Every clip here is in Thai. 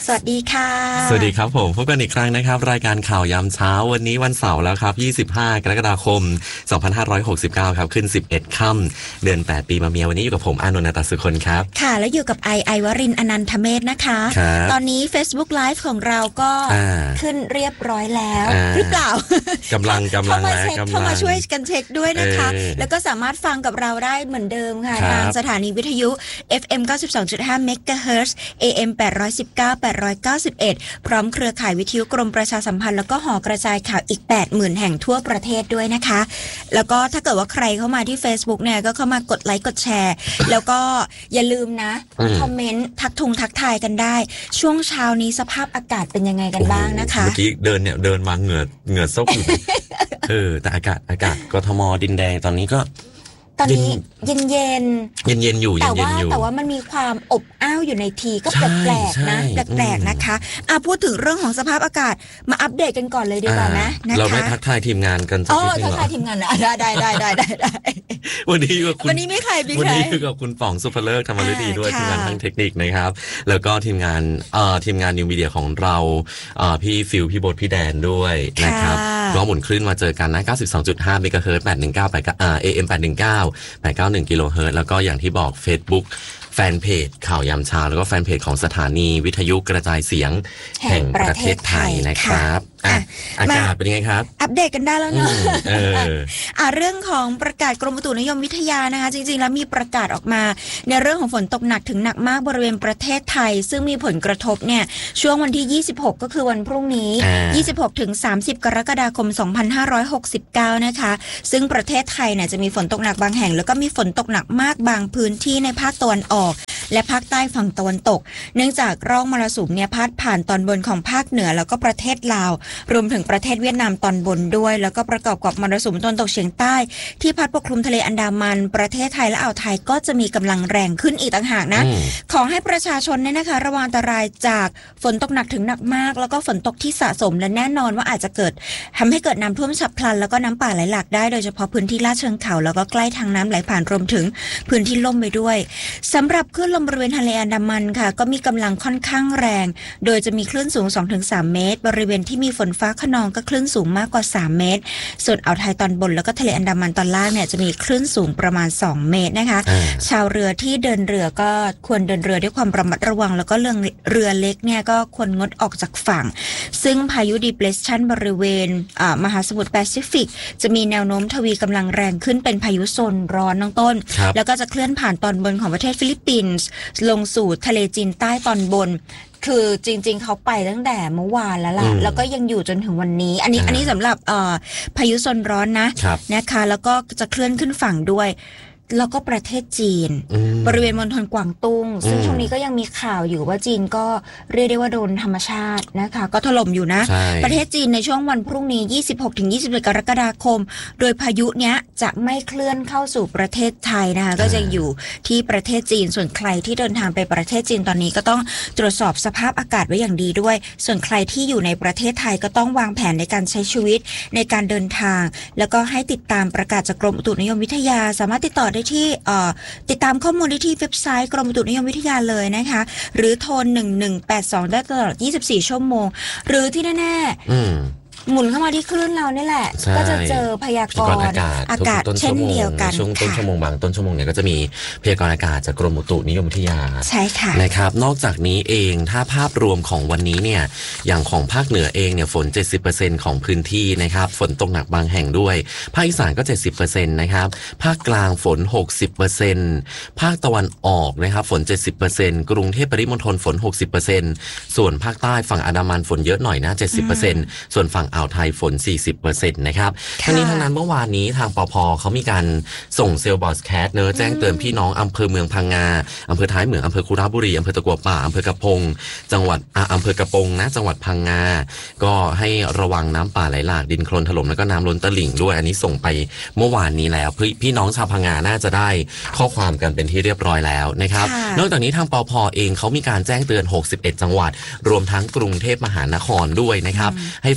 วัสดีค่ะสวัสดีครับผมพบกันอีกครั้งนะครับรายการข่าวยามเช้าวันนี้วันเสาร์แล้วครับ25กรกฎาคม2569ครับขึ้น11ค่ำเดือน8ปีมะเมียวันนี้อยู่กับผมอานนท์ ณ ตสุคนครับค่ะแล้วอยู่กับไอวรินทร์อนันทเมธนะคะตอนนี้ Facebook Live ของเราก็ขึ้นเรียบร้อยแล้วหรือเปล่ากำลังเข้ามาช่วยกันเช็คด้วยนะคะแล้วก็สามารถฟังกับเราได้เหมือนเดิมค่ะทางสถานีวิทยุ FM 92.5 MHz AM 819 891พร้อมเครือข่ายวิทยุกรมประชาสัมพันธ์แล้วก็หอกระจายข่าวอีก 80,000 แห่งทั่วประเทศด้วยนะคะแล้วก็ถ้าเกิดว่าใครเข้ามาที่ Facebook เนี่ยก็เข้ามากดไลค์กดแชร์แล้วก็อย่าลืมนะคอมเมนต์ทักทายกันได้ช่วงเช้านี้สภาพอากาศเป็นยังไงกันบ้างนะคะเมื่อกี้เดินมาเหงื่อซกอยู่ แต่อากาศกทมดินแดงตอนนี้ก็ตอนนี้เย็นอยู่แต่ว่ามันมีความอบอ้าวอยู่ในทีก็แปลกๆนะแปลกๆนะคะพูดถึงเรื่องของสภาพอากาศมาอัปเดตกันก่อนเลยดีกว่านะนะคะเราไม่ทักทายทีมงานกันสักนิดนึงเหรอทักทายทีมงานนะได้วันนี้อยู่กับคุณวันนี้ไม่ใครวันนี้อยู่กับคุณป๋องสุภเลิกธรรมฤดีด้วยทีมงานทางเทคนิคนะครับแล้วก็ทีมงานนิวมีเดียของเราพี่ฟิลพี่โบ๊ทพี่แดนด้วยนะครับก็หมุนคลื่นมาเจอกันนะ 92.5 เมกะเฮิรตซ์ 819 AM 819 891 กิโลเฮิรตซ์แล้วก็อย่างที่บอก Facebook แฟนเพจข่าวยามเช้าแล้วก็แฟนเพจของสถานีวิทยุกระจายเสียงแห่งประเทศไทยนะครับอากาศเป็นยังไงครับอัปเดตกันได้แล้วเนาะเรื่องของประกาศกรมอุตุนิยมวิทยานะคะจริงๆแล้วมีประกาศออกมาในเรื่องของฝนตกหนักถึงหนักมากบริเวณประเทศไทยซึ่งมีผลกระทบเนี่ยช่วงวันที่26ก็คือวันพรุ่งนี้26ถึง30กรกฎาคม2569นะคะซึ่งประเทศไทยเนี่ยจะมีฝนตกหนักบางแห่งแล้วก็มีฝนตกหนักมากบางพื้นที่ในภาคตะวันออกและภาคใต้ฝั่งตะวันตกเนื่องจากร่องมรสุมเนี่ยพาดผ่านตอนบนของภาคเหนือแล้วก็ประเทศลาวรวมถึงประเทศเวียดนามตอนบนด้วยแล้วก็ประกอบกับมรสุมตะวันตกเฉียงใต้ที่พัดปกคลุมทะเลอันดามันประเทศไทยและอ่าวไทยก็จะมีกำลังแรงขึ้นอีกต่างหากนะขอให้ประชาชนเนี่ยนะคะระวังอันตรายจากฝนตกหนักถึงหนักมากแล้วก็ฝนตกที่สะสมและแน่นอนว่าอาจจะทำให้เกิดน้ำท่วมฉับพลันแล้วก็น้ำป่าไหลหลากได้โดยเฉพาะพื้นที่ลาดเชิงเขาแล้วก็ใกล้ทางน้ำไหลผ่านรวมถึงพื้นที่ลุ่มไปด้วยสำหรับคลื่นลมบริเวณทะเลอันดามันค่ะก็มีกำลังค่อนข้างแรงโดยจะมีคลื่นสูง 2-3 เมตรบริเวณที่มีฝนฟ้าคะนองก็คลื่นสูงมากกว่า3เมตรส่วนอ่าวไทยตอนบนแล้วก็ทะเลอันดามันตอนล่างเนี่ยจะมีคลื่นสูงประมาณ2เมตรนะคะชาวเรือที่เดินเรือก็ควรเดินเรือด้วยความระมัดระวังแล้วก็เรือเล็กเนี่ยก็ควรงดออกจากฝั่งซึ่งพายุ depression บริเวณมหาสมุทรแปซิฟิกจะมีแนวโน้มทวีกำลังแรงขึ้นเป็นพายุโซนร้อนน้องต้นแล้วก็จะเคลื่อนผ่านตอนบนของประเทศฟิลิปปินส์ลงสู่ทะเลจีนใต้ตอนบนคือจริงๆเขาไปตั้งแต่เมื่อวานแล้วล่ะแล้วก็ยังอยู่จนถึงวันนี้อันนี้สำหรับพายุโซนร้อนนะคะแล้วก็จะเคลื่อนขึ้นฝั่งด้วยแล้วก็ประเทศจีนบริเวณมณฑลกวางตุ้งซึ่งช่วงนี้ก็ยังมีข่าวอยู่ว่าจีนก็เรียกได้ว่าโดนธรรมชาตินะคะก็ถล่มอยู่นะประเทศจีนในช่วงวันพรุ่งนี้26-27 กรกฎาคมโดยพายุเนี้ยจะไม่เคลื่อนเข้าสู่ประเทศไทยนะคะก็จะอยู่ที่ประเทศจีนส่วนใครที่เดินทางไปประเทศจีนตอนนี้ก็ต้องตรวจสอบสภาพอากาศไว้อย่างดีด้วยส่วนใครที่อยู่ในประเทศไทยก็ต้องวางแผนในการใช้ชีวิตในการเดินทางแล้วก็ให้ติดตามประกาศจากกรมอุตุนิยมวิทยาสามารถติดต่อได้ที่ติดตามข้อมูลได้ที่เว็บไซต์กรมอุตุนิยมวิทยาเลยนะคะหรือโทร1182ได้ตลอด24ชั่วโมงหรือที่แน่หมุนเข้ามาที่คลื่นเรานี่แหละก็จะเจอพยากรณ์อากาศเช่นเดียวกันช่วงต้นชั่วโมงบางต้นชั่วโมงเนี่ยก็จะมีพยากรณ์อากาศจากกรมอุตุนิยมวิทยาใช่ค่ะนะครับนอกจากนี้เองถ้าภาพรวมของวันนี้เนี่ยอย่างของภาคเหนือเองเนี่ยฝน 70% ของพื้นที่นะครับฝนตกหนักบางแห่งด้วยภาคอีสานก็ 70% นะครับภาคกลางฝน 60% ภาคตะวันออกนะครับฝน 70% กรุงเทพปริมณฑลฝน 60% ส่วนภาคใต้ฝั่งอันดามันฝนเยอะหน่อยนะ 70% ส่วนฝั่งอ่าวไทยฝน 40% นะครับทั้งนี้ทั้งนั้นเมื่อวานนี้ทางปภ.เขามีการส่งเซลล์บอสแคสเนอะแจ้งเตือนพี่น้องอำเภอเมืองพังงาอำเภอท้ายเหมืองอำเภอคุระบุรีอำเภอตะกัวป่าอำเภอกระพงจังหวัดอำเภอกระปงนะจังหวัดพังงาก็ให้ระวังน้ำป่าไหลหลากดินโคลนถล่มแล้วก็น้ำล้นตลิ่งด้วยอันนี้ส่งไปเมื่อวานนี้แล้วพี่น้องชาวพังงาน่าจะได้ข้อความกันเป็นที่เรียบร้อยแล้วนะครับนอกจากนี้ทางปภ.เองเขามีการแจ้งเตือน61จังหวัดรวมทั้งกรุงเทพมหานครด้วยนะครับให้เฝ้าระวัง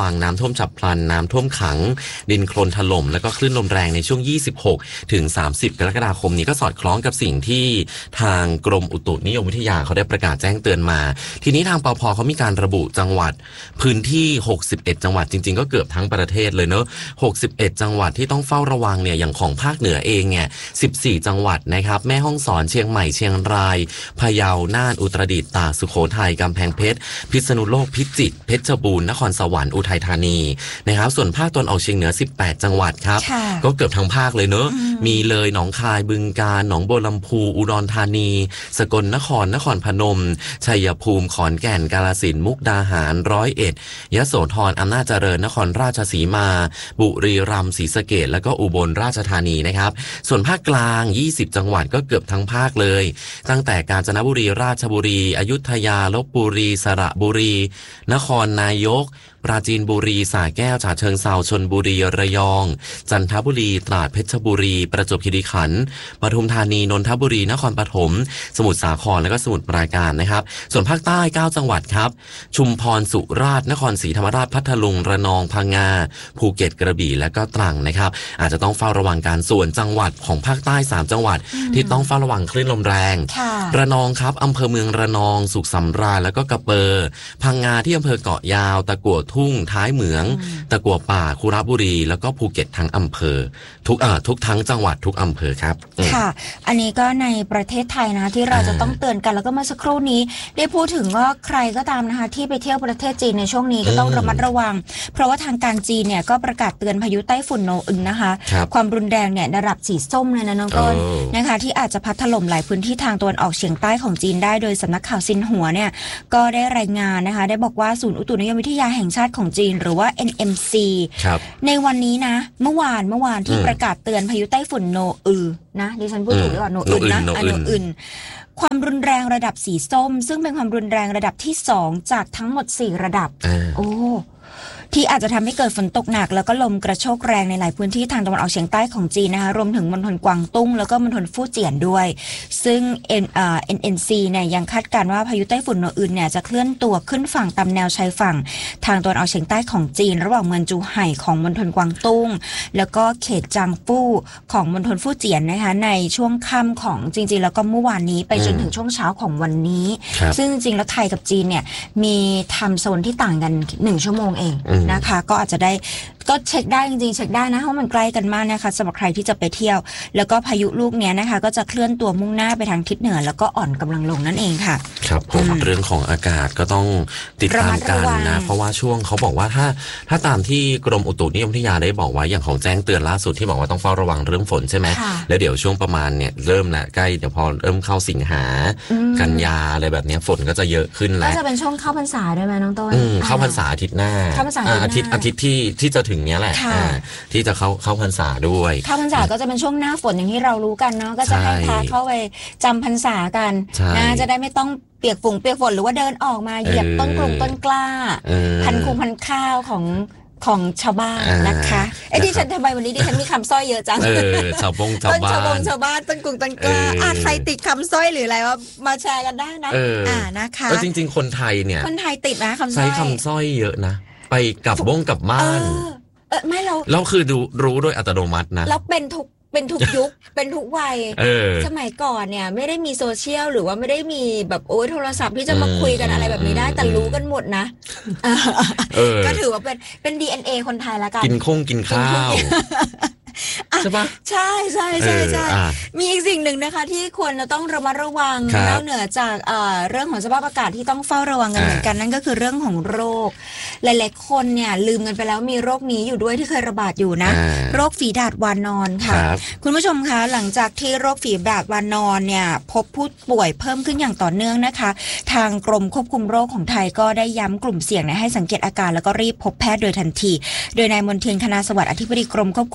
วังน้ำท่วมฉับพลันน้ำท่วมขังดินโคลนถล่มแล้วก็คลื่นลมแรงในช่วง26ถึง30กรกฎาคมนี้ก็สอดคล้องกับสิ่งที่ทางกรมอุตุนิยมวิทยาเขาได้ประกาศแจ้งเตือนมาทีนี้ทางปภ.เขามีการระบุจังหวัดพื้นที่61จังหวัดจริงๆก็เกือบทั้งประเทศเลยเนอะ61จังหวัดที่ต้องเฝ้าระวังเนี่ยอย่างของภาคเหนือเองเนี่ย14จังหวัดนะครับแม่ฮ่องสอนเชียงใหม่เชียงรายพะเยาน่านอุตรดิตถ์ตากสุโขทัยกำแพงเพชรพิษณุโลกพิจิตรเพชรบูรณ์นครสวรรค์อุทัยธานีนะครับส่วนภาคตะวันออกเฉียงเหนือ18จังหวัดครับก็เกือบทั้งภาคเลยเนอะมีเลยหนองคายบึงกาฬหนองบัวลำพูอุดรธานีสกลนครนครพนมชัยภูมิขอนแก่นกาฬสินธุ์มุกดาหาร101ยโสธรอำนาจเจริญนครราชสีมาบุรีรัมย์ศรีสะเกษแล้วก็อุบลราชธานีนะครับส่วนภาคกลาง20จังหวัดก็เกือบทั้งภาคเลยตั้งแต่กาญจนบุรีราชบุรีอยุธยาลพบุรีสระบุรีนครนายกปราจีนบุรีสระแก้วฉะเชิงเทราชลบุรีระยองจันทบุรีตราดเพชรบุรีประจวบคีรีขันธ์ปทุมธานีนนทบุรีนครปฐมสมุทรสาครและก็สมุทรปราการนะครับส่วนภาคใต้9จังหวัดครับชุมพรสุราษฎร์นครศรีธรรมราชพัทลุงระนองพังงาภูเก็ตกระบี่และก็ตรังนะครับอาจจะต้องเฝ้าระวังการส่วนจังหวัดของภาคใต้3จังหวัดที่ต้องเฝ้าระวังคลื่นลมแรงระนองครับอำเภอเมืองระนองสุขสำราญแล้วก็กระเปอพังงาที่อำเภอเกาะยาวตะกั่วทุ่งท้ายเหมืองตะกั่วป่าคุระบุรีแล้วก็ภูเก็ตทั้งอำเภอทุกทั้งจังหวัดทุกอำเภอครับค่ะอันนี้ก็ในประเทศไทยนะที่เราจะต้องเตือนกันแล้วก็เมื่อสักครู่นี้ได้พูดถึงว่าใครก็ตามนะคะที่ไปเที่ยวประเทศจีนในช่วงนี้ก็ต้องระมัดระวังเพราะว่าทางการจีนเนี่ยก็ประกาศเตือนพายุไต้ฝุ่นโนอึนนะคะความรุนแรงเนี่ยระดับสีส้มเลยนะน้องต้นนะคะที่อาจจะพัดถล่มหลายพื้นที่ทางตะวันออกเฉียงใต้ของจีนได้โดยสำนักข่าวซินหัวเนี่ยก็ได้รายงานนะคะได้บอกว่าศูนย์อุตุนิยมวิทยาแห่งชาติของจีนหรือว่า NMC ในวันนี้นะเมื่อวานที่ประกาศเตือนพายุไต้ฝุ่นโนอึนนะดิฉันพูดถูกหรือเปล่าโนอึนนะโนอึนความรุนแรงระดับสีส้มซึ่งเป็นความรุนแรงระดับที่2จากทั้งหมด4ระดับที่อาจจะทำให้เกิดฝนตกหนักแล้วก็ลมกระโชกแรงในหลายพื้นที่ทางตะวันออกเฉียงใต้ของจีนนะคะรวมถึงมณฑลกวางตุ้งแล้วก็มณฑลฟู่เจียนด้วยซึ่งNNC เนี่ยยังคาดการณ์ว่าพายุไต้ฝุ่นโนอึนเนี่ยจะเคลื่อนตัวขึ้นฝั่งตามแนวชายฝั่งทางตะวันออกเฉียงใต้ของจีนระหว่างเมืองจูไห่ของมณฑลกวางตุ้งแล้วก็เขตจางฟู่ของมณฑลฟู่เจียนนะคะในช่วงค่ำของจริงๆแล้วก็เมื่อวานนี้ไปจนถึงช่วงเช้าของวันนี้ซึ่งจริงๆแล้วไทยกับจีนเนี่ยมีไทม์โซนที่ต่างกัน1ชั่วโมงเองนะคะก็อาจจะได้ก็เช็คได้จริงๆเช็คได้นะเพราะมันใกล้กันมากนะคะสำหรับใครที่จะไปเที่ยวแล้วก็พายุลูกเนี้ยนะคะก็จะเคลื่อนตัวมุ่งหน้าไปทางทิศเหนือแล้วก็อ่อนกำลังลงนั่นเองค่ะครับผมเรื่องของอากาศก็ต้องติดตามกันนะเพราะว่าช่วงเขาบอกว่าถ้าตามที่กรมอุตุนิยมวิทยาได้บอกไว้อย่างของแจ้งเตือนล่าสุดที่บอกว่าต้องเฝ้าระวังเรื่องฝนใช่ไหมแล้วเดี๋ยวช่วงประมาณเนี่ยเริ่มแหละใกล้เดี๋ยวพอเริ่มเข้าสิงหากันยาอะไรแบบนี้ฝนก็จะเยอะขึ้นแล้วก็จะเป็นช่วงเข้าพรรษาด้วยไหมน้องต้นเข้าพรรษาอาทิตย์หน้าอาทิตย์ที่จะถึงเนี้ยแหละที่จะเข้าพรรษาด้วยเข้าพรรษาก็จะเป็นช่วงหน้าฝนอย่างที่เรารู้กันเนาะก็จะให้พาเข้าไปจำพรรษากันนะจะได้ไม่ต้องเปียกฝนหรือว่าเดินออกมาเหยียบต้นกลุ่มต้นกล้าพันคูพันข้าวของชาวบ้านนะคะดิฉันทำไมวันนี้ดิฉันมีคำสร้อยเยอะจังชาวบ้านต้นกลุ่มต้นกล้าใครติดคำสร้อยหรืออะไรว่ามาแชร์กันได้นะนะคะจริงๆคนไทยเนี่ยคนไทยติดนะคำสร้อยใช้คำสร้อยเยอะนะไปกลับบ้านไม่เราคือรู้โดยอัตโนมัตินะแล้วเป็นทุกยุคเป็นทุกวัยสมัยก่อนเนี่ยไม่ได้มีโซเชียลหรือว่าไม่ได้มีแบบโทรศัพท์ที่จะมาคุยกันอะไรแบบนี้ได้แต่รู้กันหมดนะก็ถือว่าเป็น DNA คนไทยละกันกินข้าวใช่ปะใช่มีอีกสิ่งหนึ่งนะคะที่ควรจะต้องระมัดระวังนอกเหนือจากเรื่องของสภาพอากาศที่ต้องเฝ้าระวังกันเหมือนกันนั่นก็คือเรื่องของโรคหลายๆคนเนี่ยลืมกันไปแล้วมีโรคนี้อยู่ด้วยที่เคยระบาดอยู่นะโรคฝีดาษวานนอนค่ะคุณผู้ชมคะหลังจากที่โรคฝีดาษวานนอนเนี่ยพบผู้ป่วยเพิ่มขึ้นอย่างต่อเนื่องนะคะทางกรมควบคุมโรคของไทยก็ได้ย้ำกลุ่มเสี่ยงให้สังเกตอาการแล้วก็รีบพบแพทย์โดยทันทีโดยนายมนเทียนคณาสวัสดิ์อธิบดีกรมควบคุมโรคค่ะ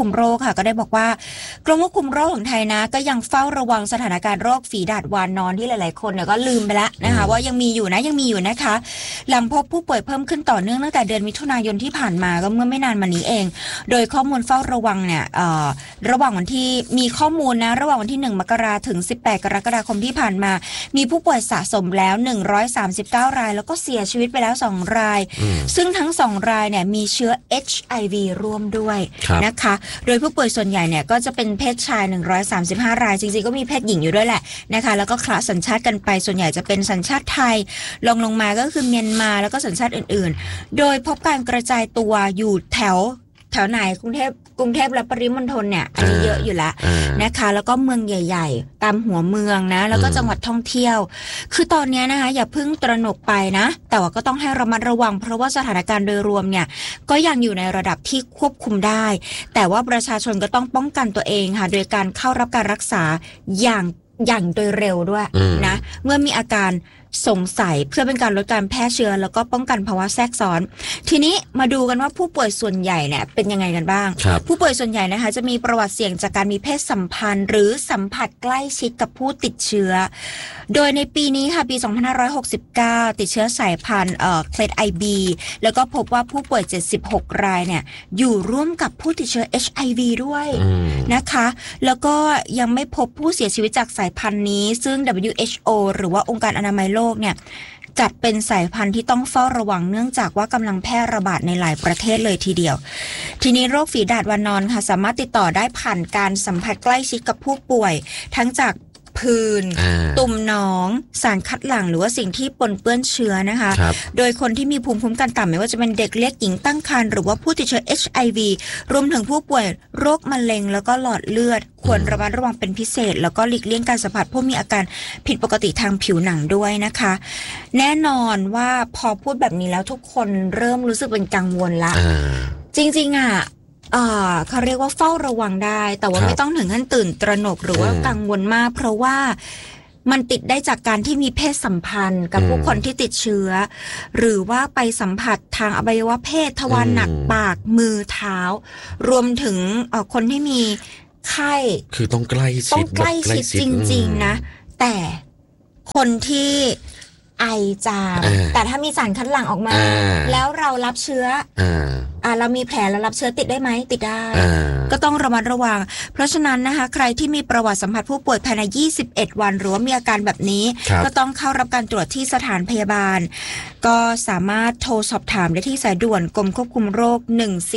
ค่ะก็ได้บอกว่ากรมควบคุมโรคของไทยนะก็ยังเฝ้าระวังสถานการณ์โรคฝีดาษวานอนที่หลายๆคนเนี่ยก็ลืมไปแล้วนะคะว่ายังมีอยู่นะคะหลังพบผู้ป่วยเพิ่มขึ้นต่อเนื่องตั้งแต่เดือนมิถุนายนที่ผ่านมาก็เมื่อไม่นานมานี้เองโดยข้อมูลเฝ้าระวังเนี่ยระหว่างวันที่มีข้อมูลนะระหว่างวันที่1 มกราคมถึง18 กรกฎาคมที่ผ่านมามีผู้ป่วยสะสมแล้ว139 รายแล้วก็เสียชีวิตไปแล้ว2 รายซึ่งทั้ง2 รายเนี่ยมีเชื้อ HIV ร่วมด้วยนะคะโดยผู้ป่วยส่วนใหญ่เนี่ยก็จะเป็นเพศชาย135 รายจริงๆก็มีเพศหญิงอยู่ด้วยแหละนะคะแล้วก็คละสัญชาติกันไปส่วนใหญ่จะเป็นสัญชาติไทยลงมาก็คือเมียนมาแล้วก็สัญชาติอื่นๆโดยพบการกระจายตัวอยู่แถวไหนกรุงเทพและปริมณฑลเนี่ยอันนี้เยอะอยู่แล้วนะคะแล้วก็เมืองใหญ่ๆตามหัวเมืองนะแล้วก็จังหวัดท่องเที่ยวคือตอนนี้นะคะอย่าเพิ่งตระหนกไปนะแต่ว่าก็ต้องให้ระมัดระวังเพราะว่าสถานการณ์โดยรวมเนี่ยก็ยังอยู่ในระดับที่ควบคุมได้แต่ว่าประชาชนก็ต้องป้องกันตัวเองค่ะโดยการเข้ารับการรักษาอย่างโดยเร็วด้วยนะเมื่อมีอาการสงสัยเพื่อเป็นการลดการแพร่เชื้อแล้วก็ป้องกันภาวะแทรกซ้อนทีนี้มาดูกันว่าผู้ป่วยส่วนใหญ่เนี่ยเป็นยังไงกันบ้างผู้ป่วยส่วนใหญ่นะคะจะมีประวัติเสี่ยงจากการมีเพศสัมพันธ์หรือสัมผัสใกล้ชิดกับผู้ติดเชื้อโดยในปีนี้ค่ะปี2569ติดเชื้อสายพันธุ์เคลด IB แล้วก็พบว่าผู้ป่วย76 รายเนี่ยอยู่ร่วมกับผู้ติดเชื้อ HIV ด้วยนะคะแล้วก็ยังไม่พบผู้เสียชีวิตจากสายพันธุ์นี้ซึ่ง WHO หรือว่าองค์การอนามัยโลกเนี่ยจัดเป็นสายพันธุ์ที่ต้องเฝ้าระวังเนื่องจากว่ากำลังแพร่ระบาดในหลายประเทศเลยทีเดียวทีนี้โรคฝีดาษวานอนค่ะสามารถติดต่อได้ผ่านการสัมผัสใกล้ชิดกับผู้ป่วยทั้งจากผื่นตุ่มหนองสารคัดหลั่งหรือว่าสิ่งที่ปนเปื้อนเชื้อนะคะโดยคนที่มีภูมิคุ้มกันต่ำไม่ว่าจะเป็นเด็กเล็กหญิงตั้งครรภ์หรือว่าผู้ติดเชื้อ HIV รวมถึงผู้ป่วยโรคมะเร็งแล้วก็หลอดเลือดควรระมัดระวังเป็นพิเศษแล้วก็หลีกเลี่ยงการสัมผัสผู้มีอาการผิดปกติทางผิวหนังด้วยนะคะแน่นอนว่าพอพูดแบบนี้แล้วทุกคนเริ่มรู้สึกเป็นกังวลละจริงๆอ่ะเขาเรียกว่าเฝ้าระวังได้แต่ว่าไม่ต้องถึงขั้นตื่นตระหนกหรือว่ากังวลมากเพราะว่ามันติดได้จากการที่มีเพศสัมพันธ์กับผู้คนที่ติดเชื้อหรือว่าไปสัมผัสทางอวัยวะเพศทวารหนักปากมือเท้ารวมถึงคนที่มีไข้คือต้องใกล้ชิดจริงๆนะแต่คนที่ไอจามแต่ถ้ามีสารคัดหลั่งออกมาแล้วเรารับเชื้อเรามีแผลแล้วรับเชื้อติดได้ไหมติดได้ก็ต้องระมัดระวังเพราะฉะนั้นนะคะใครที่มีประวัติสัมผัสผู้ป่วยภายใน21 วันหรือว่ามีอาการแบบนี้ก็ต้องเข้ารับการตรวจที่สถานพยาบาลก็สามารถโทรสอบถามได้ที่สายด่วนกรมควบคุมโรค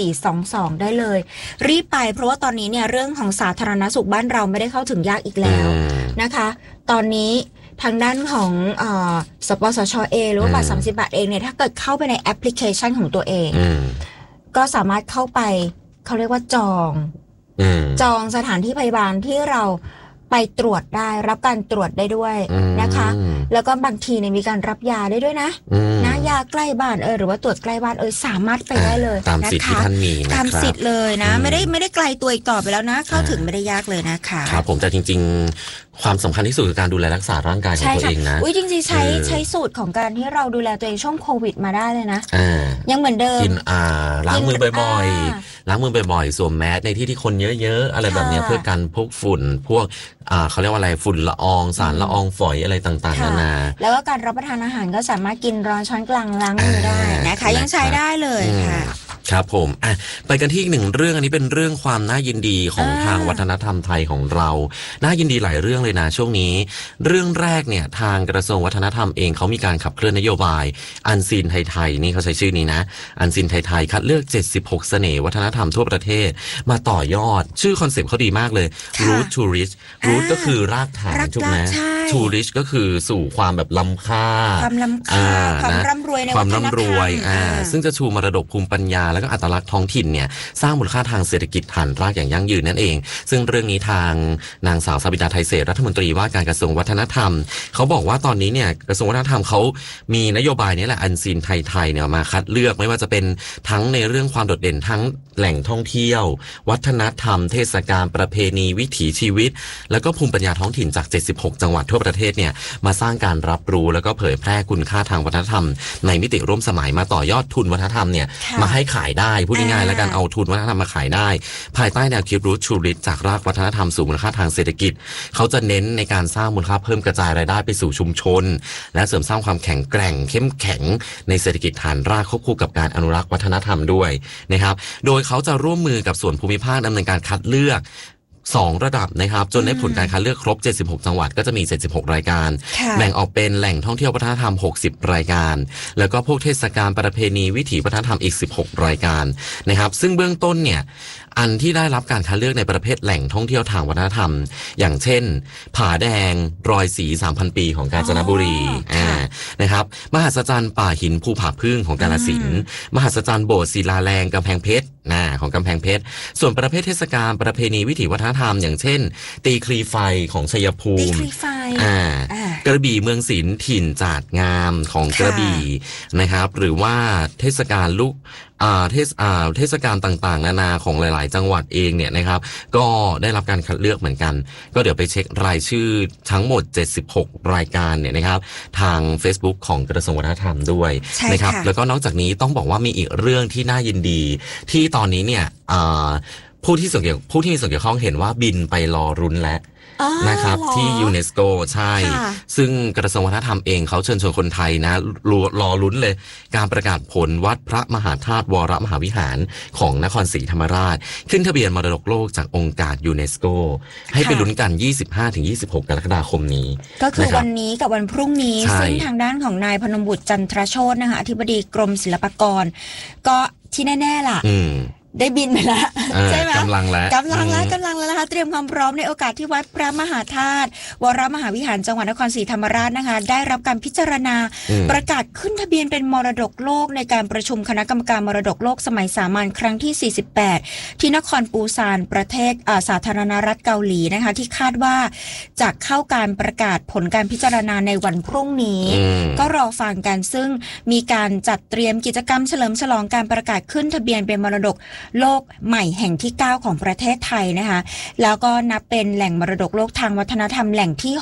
1422ได้เลยรีบไปเพราะว่าตอนนี้เนี่ยเรื่องของสาธารณสุขบ้านเราไม่ได้เข้าถึงยากอีกแล้วนะคะตอนนี้ทางด้านของสปสช.เองหรือว่าบัตร30 บาทเองเนี่ยถ้าเกิดเข้าไปในแอปพลิเคชันของตัวเองก็สามารถเข้าไปเขาเรียกว่าจองสถานที่พยาบาลที่เราไปตรวจได้รับการตรวจได้ด้วยนะคะแล้วก็บางทีเนี่ยมีการรับยาได้ด้วยนะยาใกล้บ้านหรือว่าตรวจใกล้บ้านสามารถไปได้เลยตามสิทธิ์ที่ท่านมีตามสิทธิ์เลยนะไม่ได้ไกลตัวอีกต่อไปแล้วนะเข้าถึงไม่ได้ยากเลยนะคะครับผมแต่จริงๆความสำคัญที่สุดคือการดูแลรักษาร่างกายของตัวเองนะจริงๆใช้สูตรของการที่เราดูแลตัวเองช่วงโควิดมาได้เลยนะยังเหมือนเดิมกินล้างมือบ่อยๆล้างมือบ่อยๆสวมแมสในที่ที่คนเยอะๆอะไรแบบนี้เพื่อกันพวกฝุ่นพวกเขาเรียกว่าอะไรฝุ่นละอองสารละอองฝอยอะไรต่างๆนานาแล้วก็การรับประทานอาหารก็สามารถกินร้อนช้อนกลางล้างมือได้นะคะยังใช้ได้เลยค่ะครับผมไปกันที่อีกหนึ่งเรื่องอันนี้เป็นเรื่องความน่ายินดีของทางวัฒนธรรมไทยของเราน่ายินดีหลายเรื่องเลยนะช่วงนี้เรื่องแรกเนี่ยทางกระทรวงวัฒนธรรมเองเขามีการขับเคลื่อนนโยบายอันซีนไทยๆนี่เขาใช้ชื่อนี้นะอันซีนไทยๆคัดเลือก76เสน่ห์วัฒนธรรมทั่วประเทศมาต่อยอดชื่อคอนเซ็ปต์เขาดีมากเลย Root to Rich Root ก็คือรากฐานถูกไหม To Rich ก็คือสู่ความแบบล้ำค่าความร่ำรวยในวัฒนธรรมซึ่งจะชูมรดกภูมิปัญญาแล้วก็อัตลักษณ์ท้องถิ่นเนี่ยสร้างมูลค่าทางเศรษฐกิจฐานรากอย่างยั่งยืนนั่นเองซึ่งเรื่องนี้ทางนางสาวสบิดาไทยเศรษฐ์รัฐมนตรีว่าการกระทรวงวัฒนธรรมเขาบอกว่าตอนนี้เนี่ยกระทรวงวัฒนธรรมเขามีนโยบายนี้แหละอันซีนไทยๆเนี่ยมาคัดเลือกไม่ว่าจะเป็นทั้งในเรื่องความโดดเด่นทั้งแหล่งท่องเที่ยววัฒนธรรมเทศกาลประเพณีวิถีชีวิตแล้วก็ภูมิปัญญาท้องถิ่นจาก76จังหวัดทั่วประเทศเนี่ยมาสร้างการรับรู้แล้วก็เผยแพร่คุณค่าทางวัฒนธรรมในมิติร่วมสมัยมาต่อยอดทุนวัฒนธรรมเนี่ยมาให้ขายายได้พูดง่ายๆแล้วกันเอาทุนวัฒนธรรมมาขายได้ภายใต้แนวคิดรูทชูริสจากรากวัฒนธรรมสู่มูลค่าทางเศรษฐกิจเขาจะเน้นในการสร้างมูลค่าเพิ่มกระจายรายได้ไปสู่ชุมชนและเสริมสร้างความแข็งแกร่งเข้มแข็งในเศรษฐกิจฐานรากควบคู่กับการอนุรักษ์วัฒนธรรมด้วยนะครับโดยเขาจะร่วมมือกับส่วนภูมิภาคดำเนินการคัดเลือก2 ระดับนะครับจนได้ผลการคัดเลือกครบ76จังหวัดก็จะมี76รายการแบ่งออกเป็นแหล่งท่องเที่ยววัฒนธรรม60รายการแล้วก็พวกเทศกาลประเพณีวิถีวัฒนธรรมอีก16รายการนะครับซึ่งเบื้องต้นเนี่ยอันที่ได้รับการคัดเลือกในประเภทแหล่งท่องเที่ยวทางวัฒนธรรมอย่างเช่นผาแดงรอยสี 3,000 ปีของกาญจนบุรีนะครับมหัศจรรย์ป่าหินภูผาพึ่งของกาฬสินธุ์มหัศจรรย์โบสถ์ศิลาแรงกำแพงเพชรของกำแพงเพชรส่วนประเภทเทศกาลประเพณีวิถีวัฒนธรรมอย่างเช่นตีคลีไฟของชัยภูมิกระบี่เมืองศิลป์ถิ่นจาดงามของกระบี่นะครับหรือว่าเทศกาลลูกเทศกาลต่างๆนานาของหลายๆจังหวัดเองเนี่ยนะครับก็ได้รับการคัดเลือกเหมือนกันก็เดี๋ยวไปเช็ครายชื่อทั้งหมด76รายการเนี่ยนะครับทาง Facebook ของกระทรวงวัฒนธรรมด้วยนะครับแล้วก็นอกจากนี้ต้องบอกว่ามีอีกเรื่องที่น่ายินดีที่ตอนนี้เนี่ยผู้ที่มีส่วนเกี่ยวข้องเห็นว่าบินไปรอรุ้นและนะครับที่ยูเนสโกใช่ซึ่งกระทรวงวัฒนธรรมเองเขาเชิญชวนคนไทยนะรอลุ้นเลยการประกาศผลวัดพระมหาธาตุวรมหาวิหารของนครศรีธรรมราชขึ้นทะเบียนมรดกโลกจากองค์การยูเนสโกให้ไปลุ้นกัน 25-26 กรกฎาคมนี้ก็คือวันนี้กับวันพรุ่งนี้ซึ่งทางด้านของนายพนมบุตรจันทรโชตินะคะอธิบดีกรมศิลปากรก็ที่แน่ๆล่ะได้บินไปแล้วใช่ไหมกำลังแล้วนะคะเตรียมความพร้อมในโอกาสที่วัดพระมหาธาตุวรมหาวิหารจังหวัดนครศรีธรรมราชนะคะได้รับการพิจารณาประกาศขึ้นทะเบียนเป็นมรดกโลกในการประชุมคณะกรรมการมรดกโลกสมัยสามัญครั้งที่48ที่นครปูซานประเทศสาธารณรัฐเกาหลีนะคะที่คาดว่าจะเข้าการประกาศผลการพิจารณาในวันพรุ่งนี้ก็รอฟังกันซึ่งมีการจัดเตรียมกิจกรรมเฉลิมฉลองการประกาศขึ้นทะเบียนเป็นมรดกโลกใหม่แห่งที่9ของประเทศไทยนะคะแล้วก็นับเป็นแหล่งมรดกโลกทางวัฒนธรรมแหล่งที่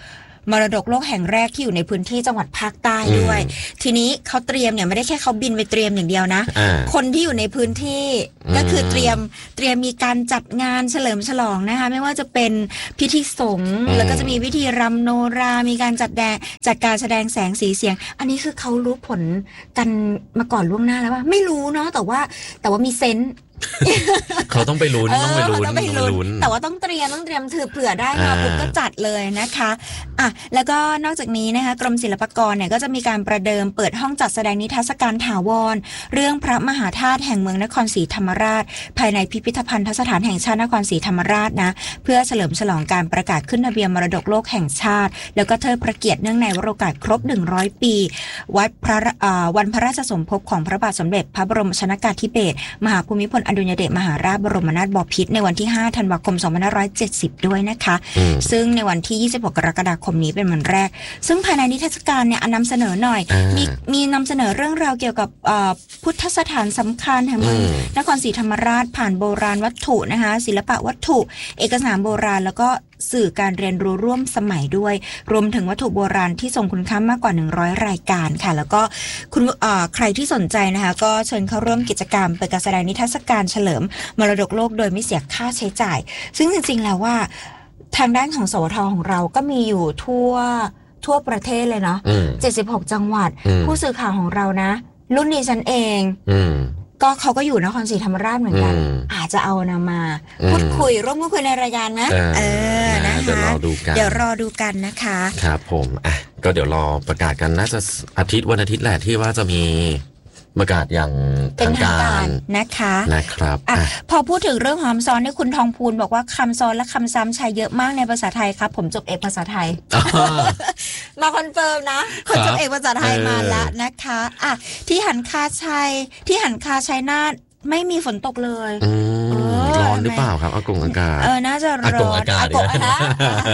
6มรดกโลกแห่งแรกที่อยู่ในพื้นที่จังหวัดภาคใต้ด้วยทีนี้เขาเตรียมเนี่ยไม่ได้แค่เขาบินไปเตรียมอย่างเดียวนะคนที่อยู่ในพื้นที่ก็คือเตรียมมีการจัดงานเฉลิมฉลองนะคะไม่ว่าจะเป็นพิธีสงฆ์แล้วก็จะมีพิธีรำโนรามีการจัดการแสดงแสงสีเสียงอันนี้คือเขารู้ผลกันมาก่อนล่วงหน้าแล้วว่าไม่รู้เนาะแต่ว่ามีเซนส์เขาต้องไปลุ้นต้องไปลุ้นแต่ว่าต้องเตรียมถือเผื่อได้มาปุ๊บก็จัดเลยนะคะอ่ะแล้วก็นอกจากนี้นะคะกรมศิลปากรเนี่ยก็จะมีการประเดิมเปิดห้องจัดแสดงนิทรรศการถาวรเรื่องพระมหาธาตุแห่งเมืองนครศรีธรรมราชภายในพิพิธภัณฑ์สถานแห่งชาตินครศรีธรรมราชนะเพื่อเฉลิมฉลองการประกาศขึ้นทะเบียนมรดกโลกแห่งชาติแล้วก็เทิดพระเกียรติเนื่องในวโรกาสครบ100ปีวันพระราชสมภพของพระบาทสมเด็จพระบรมชนกาธิเบศรมหาภูมิพลอดุลยเดชมหาราชบรมนาถบพิตรในวันที่5ธันวาคม2570ด้วยนะคะซึ่งในวันที่26กรกฎาคมนี้เป็นวันแรกซึ่งภายในนิทรรศการเนี่ยนำเสนอหน่อยมีนำเสนอเรื่องราวเกี่ยวกับพุทธสถานสำคัญแห่งเมืองนครศรีธรรมราชผ่านโบราณวัตถุนะคะศิลปะวัตถุเอกสารโบราณแล้วก็สื่อการเรียนรู้ร่วมสมัยด้วยรวมถึงวัตถุโบราณที่ทรงคุณค่ามากกว่า100รายการค่ะแล้วก็คุณใครที่สนใจนะคะก็เชิญเข้าร่วมกิจกรรมเปิดการแสดงนิทรรศการเฉลิมมรดกโลกโดยไม่เสียค่าใช้จ่ายซึ่งจริงๆแล้วว่าทางด้านของสวทของเราก็มีอยู่ทั่วประเทศเลยเนาะ76จังหวัดผู้สื่อข่าวของเรานะรุ่นดิฉันเองก็เขาก็อยู่นครศรีธรรมราชเหมือนกันอาจจะเอานำมาพูดคุยร่วมคุยในรายการนะนะคะเดี๋ยวรอดูกันนะคะครับผมก็เดี๋ยวรอประกาศกันน่าจะวันอาทิตย์แหละที่ว่าจะมีประกาศอย่างทางการนะครับพอพูดถึงเรื่องคำซ้อนที่คุณทองพูนบอกว่าคำซ้อนและคำซ้ำใช้เยอะมากในภาษาไทยครับผมจบเอกภาษาไทยมาคอนเฟิร์มนะคนจบเอกภาษาไทยมาแล้วนะคะที่หันคาชัยนาทไม่มีฝนตกเลยร้อนหรือเปล่าครับอากงอากาศน่าจะร้อนอากง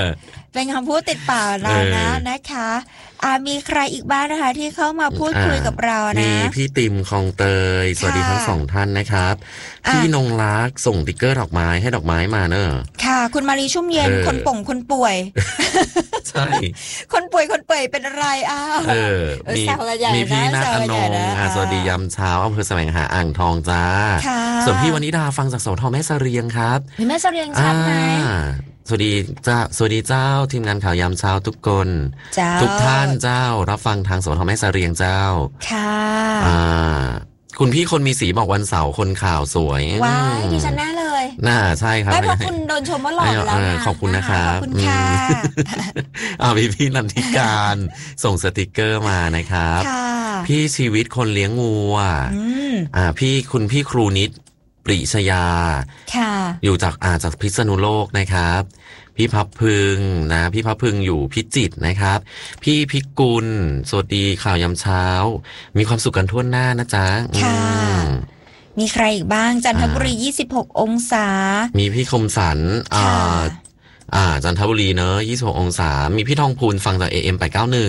เป็นคำพูดติดปากเรานะคะมีใครอีกบ้างนะคะที่เข้ามาพูดคุยกับเรานะมีพี่ติมคลองเตยสวัสดีทั้งสองท่านนะครับพี่นงรักส่งติ๊กเกอร์ดอกไม้ให้ดอกไม้มาเนอะค่ะคุณมารีชุ่มเย็นคนป่งคนป่วยใช่คนป่วยเป็นอะไรมีพี่นัทอนงสวัสดียามเช้าอำเภอแสวงหาอ่างทองจ้าส่วนพี่วนิดาฟังจากโสธรแม่เสรียงครับแม่เสรียงชัดไหมสวัสดีเจ้าทีมงานข่าวยามเช้าทุกคนทุกท่านเจ้ารับฟังทางโสธรแม่เสรียงเจ้าค่ะคุณพี่คนมีสีบอกวันเสาร์คนข่าวสวยว้ายดิฉันแน่เลยใช่ครับไม่เพราะคุณโดนชมว่าหล่อแล้วขอบคุณนะครับขอบคุณค่ะพี่นันทิการส่งสติกเกอร์มานะครับพี่ชีวิตคนเลี้ยงงูคุณพี่ครูนิดปริชยาอยู่จากพิษณุโลกนะครับพี่พับพึงนะพี่พับพึงอยู่พิจิตรนะครับพี่พิกุลสวัสดีข่าวยามเช้ามีความสุขกันทั่วหน้านะจ๊ะมีใครอีกบ้างจันทบุรี26องศามีพี่คมสันจันทบุรีเนอะ26องศามีพี่ทองพูนฟังจาก AM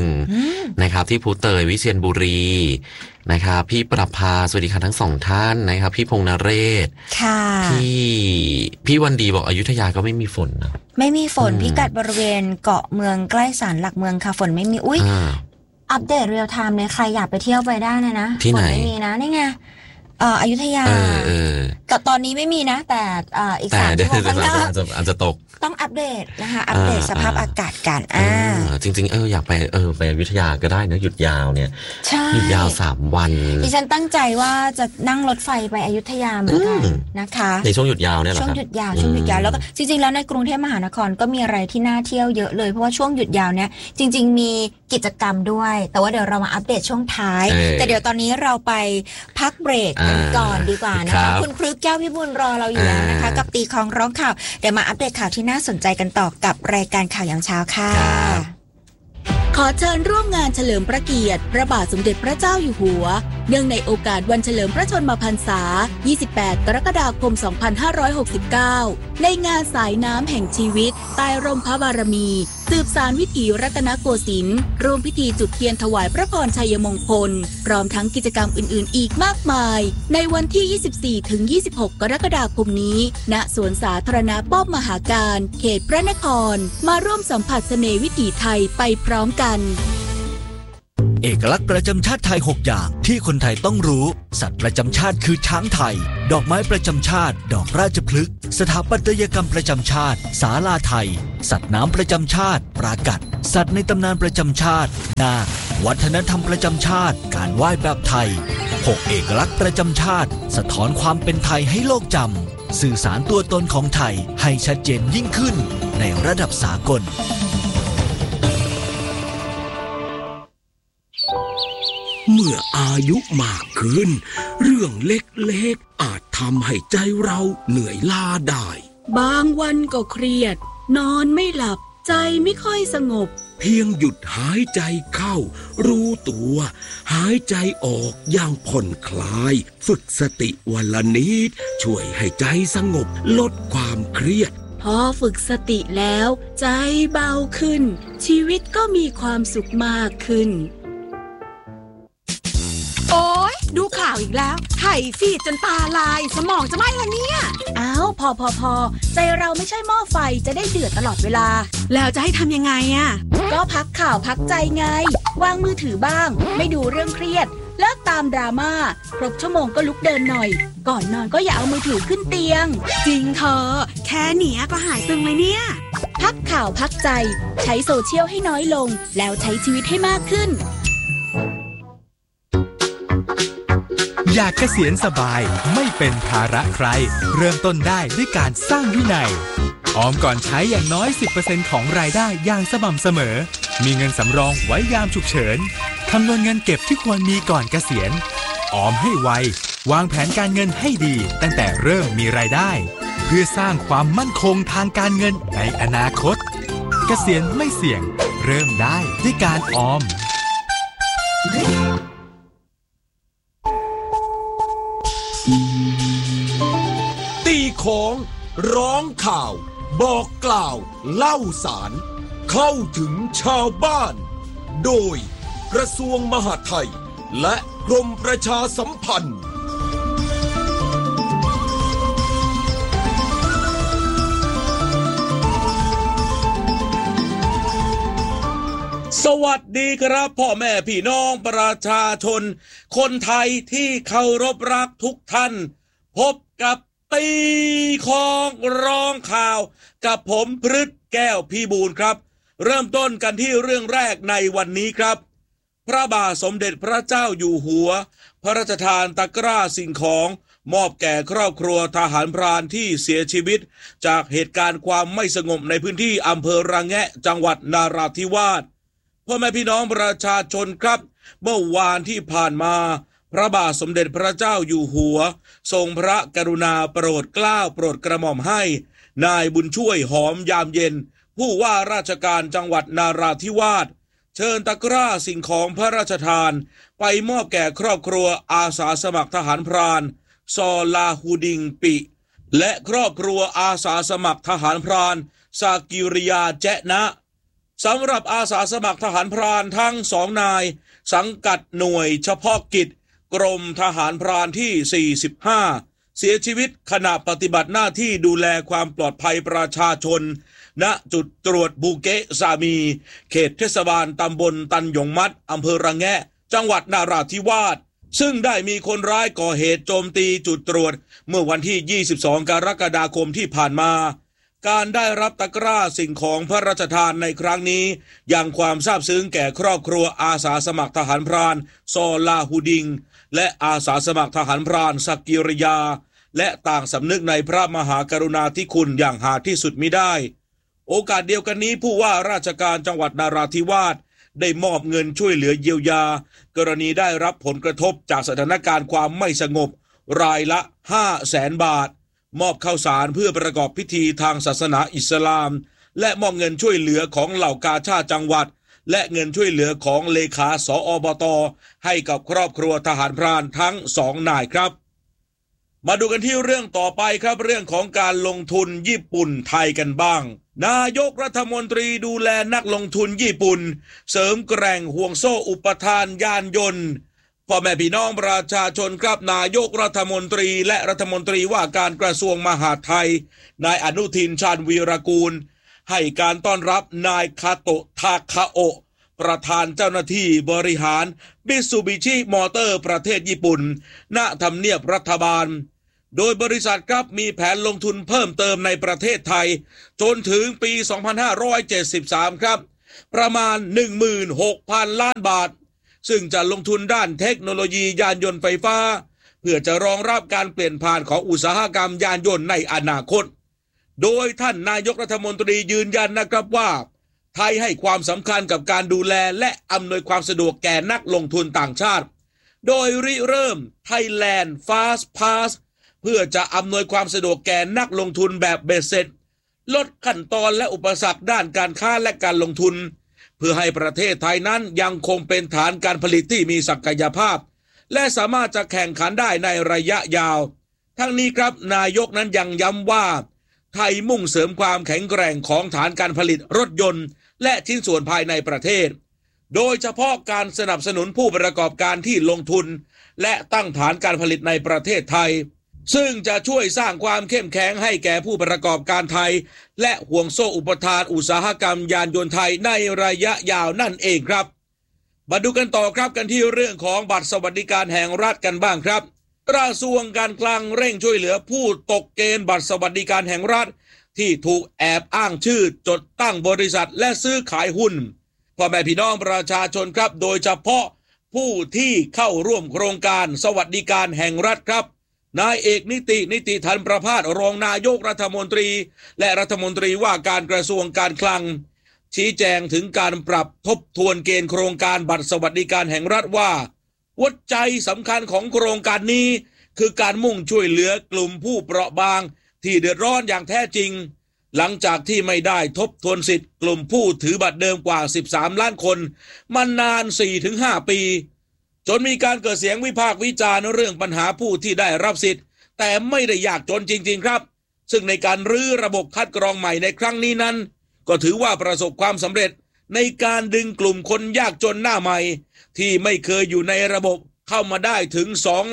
891นะครับที่ภูเตยวิเชียรบุรีนะครับพี่ประภาสวัสดีค่ะทั้งสองท่านนะครับพี่พงษ์นเรศค่ะพี่วันดีบอกอยุธยาก็ไม่มีฝนนะไม่มีฝนพิกัดบริเวณเกาะเมืองใกล้ศาลหลักเมืองค่ะฝนไม่มีอัปเดตเรียลไทม์เลยใครอยากไปเที่ยวไปได้นะที่ไหนไม่มีนะนี่ไงอยุธยาแต่ตอนนี้ไม่มีนะแต่อีก3 ชั่วโมงข้างหน้าอาจจะตกต้องอัปเดตนะคะอัปเดตสภาพอากาศกันจริงๆอยากไปไปอยุธยาก็ได้นะหยุดยาวเนี่ยหยุดยาว3 วันดิฉันตั้งใจว่าจะนั่งรถไฟไปอยุธยาเหมือนกันนะคะในช่วงหยุดยาวเนี่ยช่วงหยุดยาวแล้วก็จริงๆแล้วในกรุงเทพมหานครก็มีอะไรที่น่าเที่ยวเยอะเลยเพราะว่าช่วงหยุดยาวเนี่ยจริงๆมีกิจกรรมด้วยแต่ว่าเดี๋ยวเรามาอัปเดตช่วงท้ายแต่เดี๋ยวตอนนี้เราไปพักเบรกกันก่อนดีกว่านะคะคุณพฤกษ์แก้วพิบูลรอเราอยู่แล้วนะคะกับตีของร้องข่าวเดี๋ยวมาอัปเดตข่าวที่น่าสนใจกันต่อกับรายการข่าวยามเช้าค่ะขอเชิญร่วมงานเฉลิมพระเกียรติพระบาทสมเด็จพระเจ้าอยู่หัวเนื่องในโอกาสวันเฉลิมพระชนมพรรษา28 กรกฎาคม 2569ในงานสายน้ำแห่งชีวิตใต้ร่มพระบารมีสืบสานวิถีรัตนโกสินทร์ร่วมพิธีจุดเทียนถวายพระพรชัยมงคลพร้อมทั้งกิจกรรมอื่นๆอีกมากมายในวันที่ 24-26 กรกฎาคมนี้ณสวนสาธารณะป้อมมหาการเขตพระนครมาร่วมสัมผัสเสน่ห์วิถีไทยไปพร้อมกันเอกลักษณ์ประจำชาติไทย6อย่างที่คนไทยต้องรู้สัตว์ประจำชาติคือช้างไทยดอกไม้ประจำชาติดอกราชพฤกษ์สถาปัตยกรรมประจำชาติศาลาไทยสัตว์น้ำประจำชาติปรากัดสัตว์ในตำนานประจำชาตินาควัฒนธรรมประจำชาติการไหว้แบบไทย6เอกลักษณ์ประจำชาติสะท้อนความเป็นไทยให้โลกจำสื่อสารตัวตนของไทยให้ชัดเจนยิ่งขึ้นในระดับสากลเมื่ออายุมากขึ้นเรื่องเล็กๆอาจทำให้ใจเราเหนื่อยล้าได้บางวันก็เครียดนอนไม่หลับใจไม่ค่อยสงบเพียงหยุดหายใจเข้ารู้ตัวหายใจออกอย่างผ่อนคลายฝึกสติวันละนิดช่วยให้ใจสงบลดความเครียดพอฝึกสติแล้วใจเบาขึ้นชีวิตก็มีความสุขมากขึ้นโอ๊ยดูข่าวอีกแล้วไถ่ฟีดจนตาลายสมองจะไหม้แล้วเนี่ยอ้าวพอใจเราไม่ใช่หม้อไฟจะได้เดือดตลอดเวลาแล้วจะให้ทำยังไงอ่ะก็พักข่าวพักใจไงวางมือถือบ้างไม่ดูเรื่องเครียดเลิกตามดราม่าครบชั่วโมงก็ลุกเดินหน่อยก่อนนอนก็อย่าเอามือถือขึ้นเตียงจริงเธอแค่เนี้ยก็หายตึงเลยเนี่ยพักข่าวพักใจใช้โซเชียลให้น้อยลงแล้วใช้ชีวิตให้มากขึ้นอยากเกษียณสบายไม่เป็นภาระใครเริ่มต้นได้ด้วยการสร้างวินัยออมก่อนใช้อย่างน้อย 10% ของรายได้อย่างสม่ำเสมอมีเงินสำรองไว้ยามฉุกเฉินคำนวณเงินเก็บที่ควรมีก่อนเกษียณออมให้ไววางแผนการเงินให้ดีตั้งแต่เริ่มมีรายได้เพื่อสร้างความมั่นคงทางการเงินในอนาคตเกษียณไม่เสี่ยงเริ่มได้ด้วยการออมตีของร้องข่าวบอกกล่าวเล่าสารเข้าถึงชาวบ้านโดยกระทรวงมหาดไทยและกรมประชาสัมพันธ์สวัสดีครับพ่อแม่พี่น้องประชาชนคนไทยที่เคารพรักทุกท่านพบกับตีของร้องข่าวกับผมพฤทธิ์แก้วพี่บูลครับเริ่มต้นกันที่เรื่องแรกในวันนี้ครับพระบาทสมเด็จพระเจ้าอยู่หัวพระราชทานตะกร้าสิ่งของมอบแก่ครอบครัวทหารพรานที่เสียชีวิตจากเหตุการณ์ความไม่สงบในพื้นที่อำเภอระแงะจังหวัดนราธิวาสพ่อแม่พี่น้องประชาชนครับเมื่อวานที่ผ่านมาพระบาทสมเด็จพระเจ้าอยู่หัวทรงพระกรุณาโปรดเกล้าโปรดกระหม่อมให้นายบุญช่วยหอมยามเย็นผู้ว่าราชการจังหวัดนาราธิวาสเชิญตะกร้าสิ่งของพระราชทานไปมอบแก่ครอบครัวอาสาสมัครทหารพรานซอลาฮูดิงปิและครอบครัวอาสาสมัครทหารพรานซากิริยาแจ๊นะสำหรับอาสาสมัครทหารพรานทั้งสองนายสังกัดหน่วยเฉพาะกิจกรมทหารพรานที่45เสียชีวิตขณะปฏิบัติหน้าที่ดูแลความปลอดภัยประชาชนณจุดตรวจบูเกะซามีเขตเทศบาลตำบลตันหยงมัดอำเภอระแงะจังหวัดนราธิวาสซึ่งได้มีคนร้ายก่อเหตุโจมตีจุดตรวจเมื่อวันที่22กรกฎาคมที่ผ่านมาการได้รับตะกร้าสิ่งของพระราชทานในครั้งนี้ยังความซาบซึ้งแก่ครอบครัวอาสาสมัครทหารพรานซอลาฮูดิงและอาสาสมัครทหารพรานสักกิริยาและต่างสำนึกในพระมหากรุณาธิคุณอย่างหาที่สุดมิได้โอกาสเดียวกันนี้ผู้ว่าราชการจังหวัดนราธิวาสได้มอบเงินช่วยเหลือเยียวยากรณีได้รับผลกระทบจากสถานการณ์ความไม่สงบรายละ 500,000 บาทมอบข้าวสารเพื่อประกอบพิธีทางศาสนาอิสลามและมอบเงินช่วยเหลือของเหล่ากาชาดจังหวัดและเงินช่วยเหลือของเลขาสอบต.ให้กับครอบครัวทหารพรานทั้ง2นายครับมาดูกันที่เรื่องต่อไปครับเรื่องของการลงทุนญี่ปุ่นไทยกันบ้างนายกรัฐมนตรีดูแลนักลงทุนญี่ปุ่นเสริมแกร่งห่วงโซ่อุปทานยานยนต์พ่อแม่พี่น้องประชาชนครับนายกรัฐมนตรีและรัฐมนตรีว่าการกระทรวงมหาดไทยนายอนุทินชาญวีรกูลให้การต้อนรับนายคาโตะทาคาโอะประธานเจ้าหน้าที่บริหารมิตซูบิชิมอเตอร์ประเทศญี่ปุ่นณทำเนียบรัฐบาลโดยบริษัทครับมีแผนลงทุนเพิ่มเติมในประเทศไทยจนถึงปี 2573 ครับประมาณ 16,000 ล้านบาทซึ่งจะลงทุนด้านเทคโนโลยียานยนต์ไฟฟ้าเพื่อจะรองรับการเปลี่ยนผ่านของอุตสาหกรรมยานยนต์ในอนาคตโดยท่านนายกรัฐมนตรียืนยันนะครับว่าไทยให้ความสำคัญกับการดูแลและอำนวยความสะดวกแก่นักลงทุนต่างชาติโดยริเริ่ม Thailand Fast Pass เพื่อจะอำนวยความสะดวกแก่นักลงทุนแบบเบ็ดเสร็จลดขั้นตอนและอุปสรรคด้านการค้าและการลงทุนเพื่อให้ประเทศไทยนั้นยังคงเป็นฐานการผลิตที่มีศักยภาพและสามารถจะแข่งขันได้ในระยะยาวทั้งนี้ครับนายกนั้นยังย้ำว่าไทยมุ่งเสริมความแข็งแกร่งของฐานการผลิตรถยนต์และชิ้นส่วนภายในประเทศโดยเฉพาะการสนับสนุนผู้ประกอบการที่ลงทุนและตั้งฐานการผลิตในประเทศไทยซึ่งจะช่วยสร้างความเข้มแข็งให้แก่ผู้ประกอบการไทยและห่วงโซ่อุปทานอุตสาหกรรมยานยนต์ไทยในระยะยาวนั่นเองครับมาดูกันต่อครับกันที่เรื่องของบัตรสวัสดิการแห่งรัฐกันบ้างครับกระทรวงการคลังเร่งช่วยเหลือผู้ตกเกณฑ์บัตรสวัสดิการแห่งรัฐที่ถูกแอบอ้างชื่อจดตั้งบริษัทและซื้อขายหุ้นพ่อแม่พี่น้องประชาชนครับโดยเฉพาะผู้ที่เข้าร่วมโครงการสวัสดิการแห่งรัฐครับนายเอกนิติธันประภาสรองนายกรัฐมนตรีและรัฐมนตรีว่าการกระทรวงการคลังชี้แจงถึงการปรับทบทวนเกณฑ์โครงการบัตรสวัสดิการแห่งรัฐว่าหัวใจสำคัญของโครงการนี้คือการมุ่งช่วยเหลือกลุ่มผู้เปราะบางที่เดือดร้อนอย่างแท้จริงหลังจากที่ไม่ได้ทบทวนสิทธิ์กลุ่มผู้ถือบัตรเดิมกว่า13ล้านคนมานาน 4-5 ปีจนมีการเกิดเสียงวิพากษ์วิจารณ์เรื่องปัญหาผู้ที่ได้รับสิทธิ์แต่ไม่ได้ยากจนจริงๆครับซึ่งในการรื้อระบบคัดกรองใหม่ในครั้งนี้นั้นก็ถือว่าประสบความสำเร็จในการดึงกลุ่มคนยากจนหน้าใหม่ที่ไม่เคยอยู่ในระบบเข้ามาได้ถึง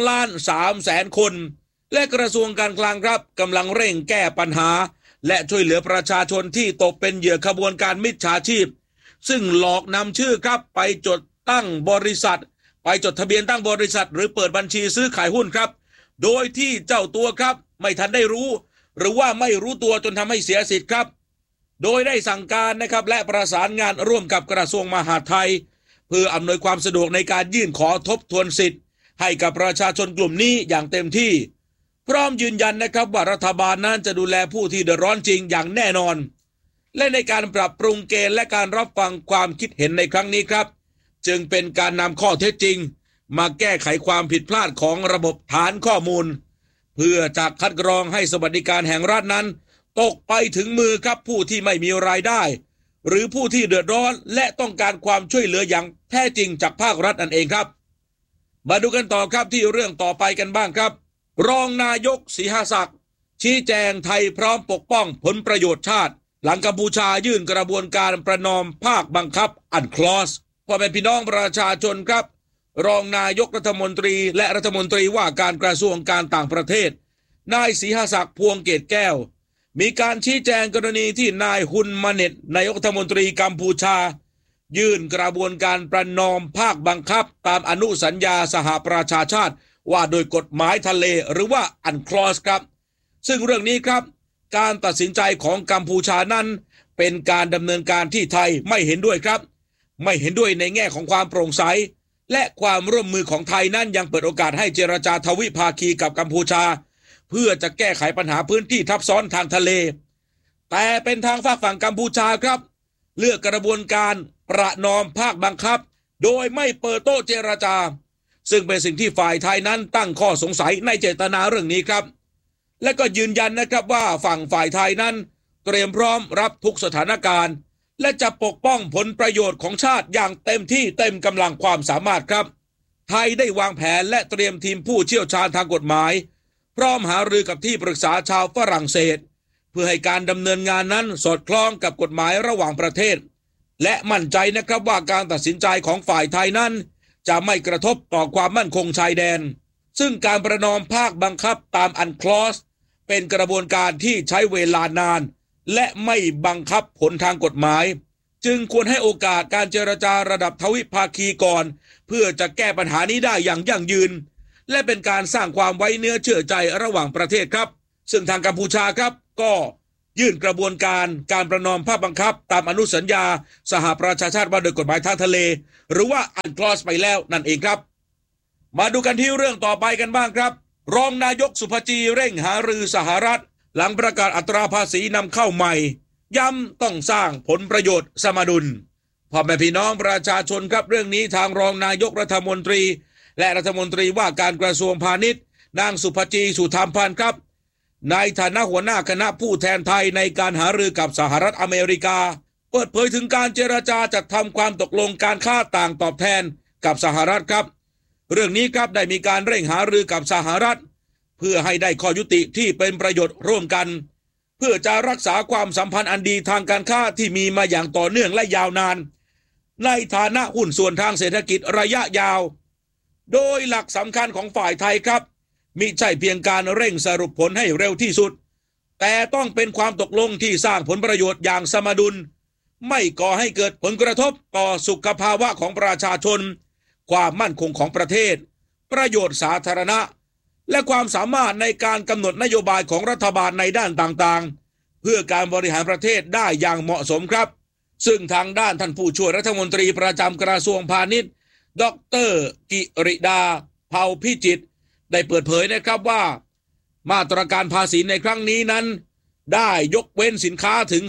2,300,000 คนและกระทรวงการคลังครับกำลังเร่งแก้ปัญหาและช่วยเหลือประชาชนที่ตกเป็นเหยื่อขบวนการมิจฉาชีพซึ่งหลอกนำชื่อครับไปจดตั้งบริษัทไปจดทะเบียนตั้งบริษัทหรือเปิดบัญชีซื้อขายหุ้นครับโดยที่เจ้าตัวครับไม่ทันได้รู้หรือว่าไม่รู้ตัวจนทำให้เสียสิทธิ์ครับโดยได้สั่งการนะครับและประสานงานร่วมกับกระทรวงมหาดไทยเพื่ออำนวยความสะดวกในการยื่นขอทบทวนสิทธิ์ให้กับประชาชนกลุ่มนี้อย่างเต็มที่พร้อมยืนยันนะครับว่ารัฐบาลนั้นจะดูแลผู้ที่เดือดร้อนจริงอย่างแน่นอนและในการปรับปรุงเกณฑ์และการรับฟังความคิดเห็นในครั้งนี้ครับจึงเป็นการนำข้อเท็จจริงมาแก้ไขความผิดพลาดของระบบฐานข้อมูลเพื่อจะคัดกรองให้สวัสดิการแห่งรัฐนั้นตกไปถึงมือครับผู้ที่ไม่มีรายได้หรือผู้ที่เดือดร้อนและต้องการความช่วยเหลืออย่างแท้จริงจากภาครัฐนั่นเองครับมาดูกันต่อครับที่เรื่องต่อไปกันบ้างครับรองนายกศรีหศักดิ์ชี้แจงไทยพร้อมปกป้องผลประโยชน์ชาติหลังกัมพูชายื่นกระบวนการประนอมภาคบังคับอันคลอสพ่อแม่พี่น้องประชาชนครับรองนายกรัฐมนตรีและรัฐมนตรีว่าการกระทรวงการต่างประเทศนายศรีหศักดิ์พวงเกตแก้วมีการชี้แจงกรณีที่นายฮุนมาเน็ตนายกรัฐมนตรีกัมพูชายื่นกระบวนการประนอมภาคบังคับตามอนุสัญญาสหประชาชาติว่าโดยกฎหมายทะเลหรือว่าอันคลอสครับซึ่งเรื่องนี้ครับการตัดสินใจของกัมพูชานั้นเป็นการดำเนินการที่ไทยไม่เห็นด้วยครับไม่เห็นด้วยในแง่ของความโปร่งใสและความร่วมมือของไทยนั้นยังเปิดโอกาสให้เจรจาทวิภาคีกับกัมพูชาเพื่อจะแก้ไขปัญหาพื้นที่ทับซ้อนทางทะเลแต่เป็นทางฝั่งกัมพูชาครับเลือกกระบวนการประนอมภาคบังคับโดยไม่เปิดโต๊ะเจรจาซึ่งเป็นสิ่งที่ฝ่ายไทยนั้นตั้งข้อสงสัยในเจตนาเรื่องนี้ครับและก็ยืนยันนะครับว่าฝ่ายไทยนั้นเตรียมพร้อมรับทุกสถานการณ์และจะปกป้องผลประโยชน์ของชาติอย่างเต็มที่เต็มกำลังความสามารถครับไทยได้วางแผนและเตรียมทีมผู้เชี่ยวชาญทางกฎหมายพร้อมหารือกับที่ปรึกษาชาวฝรั่งเศสเพื่อให้การดำเนินงานนั้นสอดคล้องกับกฎหมายระหว่างประเทศและมั่นใจนะครับว่าการตัดสินใจของฝ่ายไทยนั้นจะไม่กระทบต่อความมั่นคงชายแดนซึ่งการประนอมภาคบังคับตามอันคลอสเป็นกระบวนการที่ใช้เวลานานและไม่บังคับผลทางกฎหมายจึงควรให้โอกาสการเจรจาระดับทวิภาคีก่อนเพื่อจะแก้ปัญหานี้ได้อย่างยั่งยืนและเป็นการสร้างความไว้เนื้อเชื่อใจระหว่างประเทศครับซึ่งทางกัมพูชาครับก็ยื่นกระบวนการประนอมภาคบังคับตามอนุสัญญาสหประชาชาติว่าโดยกฎหมายทางทะเลหรือว่าอันคลอสไปแล้วนั่นเองครับมาดูกันที่เรื่องต่อไปกันบ้างครับรองนายกสุภจีเร่งหารือสหรัฐหลังประกาศอัตราภาษีนำเข้าใหม่ย้ำต้องสร้างผลประโยชน์สมดุลพ่อแม่พี่น้องประชาชนครับเรื่องนี้ทางรองนายกรัฐมนตรีและรัฐมนตรีว่าการกระทรวงพาณิชย์นางสุภจีสุธรรมพันธ์ครับในฐานะหัวหน้าคณะผู้แทนไทยในการหารือกับสหรัฐอเมริกาเปิดเผยถึงการเจรจาจัดทำความตกลงการค้าต่างตอบแทนกับสหรัฐครับเรื่องนี้ครับได้มีการเร่งหารือกับสหรัฐเพื่อให้ได้ข้อยุติที่เป็นประโยชน์ร่วมกันเพื่อจะรักษาความสัมพันธ์อันดีทางการค้าที่มีมาอย่างต่อเนื่องและยาวนานในฐานะหุ้นส่วนทางเศรษฐกิจระยะยาวโดยหลักสำคัญของฝ่ายไทยครับมิใช่เพียงการเร่งสรุปผลให้เร็วที่สุดแต่ต้องเป็นความตกลงที่สร้างผลประโยชน์อย่างสมดุลไม่ก่อให้เกิดผลกระทบต่อสุขภาวะของประชาชนความมั่นคงของประเทศประโยชน์สาธารณะและความสามารถในการกำหนดนโยบายของรัฐบาลในด้านต่างๆเพื่อการบริหารประเทศได้อย่างเหมาะสมครับซึ่งทางด้านท่านผู้ช่วยรัฐมนตรีประจำกระทรวงพาณิชย์ดร.กิริดาเผ่าพิจิตรได้เปิดเผยนะครับว่ามาตรการภาษีในครั้งนี้นั้นได้ยกเว้นสินค้าถึง